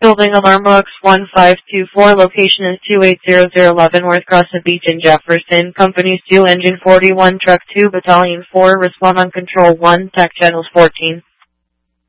building alarm box 1524. Location is 2800 Leavenworth Crescent Beach in Jefferson. Company Steel Engine 41, Truck 2, Battalion 4. Respond on Control 1, TAC Channels 14.